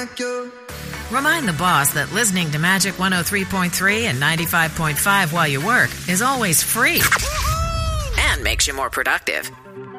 like you. Remind the boss that listening to Magic 103.3 and 95.5 while you work is always free and makes you more productive.